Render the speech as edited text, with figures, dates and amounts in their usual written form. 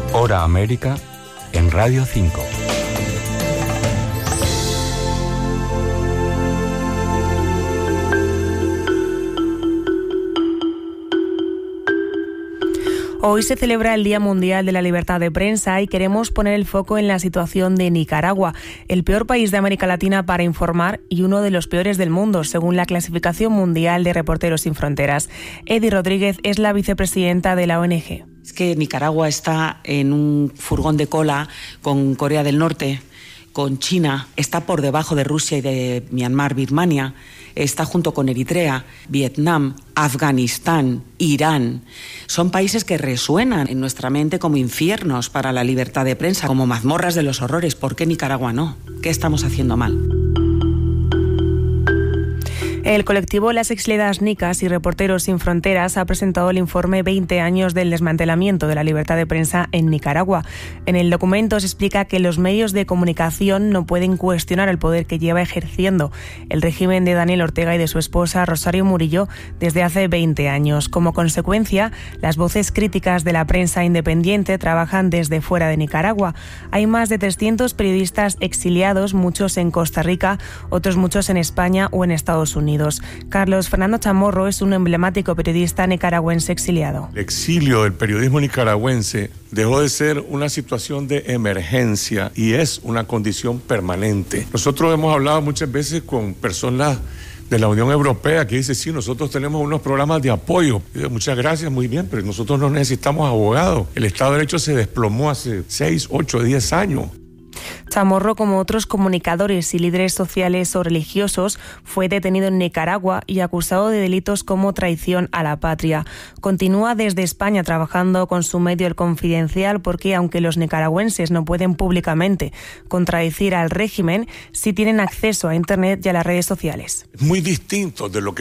Hora América en Radio 5. Hoy se celebra el Día Mundial de la Libertad de Prensa y queremos poner el foco en la situación de Nicaragua, el peor país de América Latina para informar y uno de los peores del mundo, según la clasificación mundial de Reporteros Sin Fronteras. Edi Rodríguez es la vicepresidenta de la ONG. Es que Nicaragua está en un furgón de cola con Corea del Norte, con China, está por debajo de Rusia y de Myanmar, Birmania, está junto con Eritrea, Vietnam, Afganistán, Irán. Son países que resuenan en nuestra mente como infiernos para la libertad de prensa, como mazmorras de los horrores. ¿Por qué Nicaragua no? ¿Qué estamos haciendo mal? El colectivo Las Exiliadas Nicas y Reporteros Sin Fronteras ha presentado el informe 20 años del desmantelamiento de la libertad de prensa en Nicaragua. En el documento se explica que los medios de comunicación no pueden cuestionar el poder que lleva ejerciendo el régimen de Daniel Ortega y de su esposa Rosario Murillo desde hace 20 años. Como consecuencia, las voces críticas de la prensa independiente trabajan desde fuera de Nicaragua. Hay más de 300 periodistas exiliados, muchos en Costa Rica, otros muchos en España o en Estados Unidos. Carlos Fernando Chamorro es un emblemático periodista nicaragüense exiliado. El exilio del periodismo nicaragüense dejó de ser una situación de emergencia y es una condición permanente. Nosotros hemos hablado muchas veces con personas de la Unión Europea que dicen, sí, nosotros tenemos unos programas de apoyo. Y digo, muchas gracias, muy bien, pero nosotros no necesitamos abogados. El Estado de Derecho se desplomó hace 6, 8, 10 años. Chamorro, como otros comunicadores y líderes sociales o religiosos, fue detenido en Nicaragua y acusado de delitos como traición a la patria. Continúa desde España trabajando con su medio El Confidencial porque, aunque los nicaragüenses no pueden públicamente contradecir al régimen, sí tienen acceso a Internet y a las redes sociales. Es muy distinto de lo que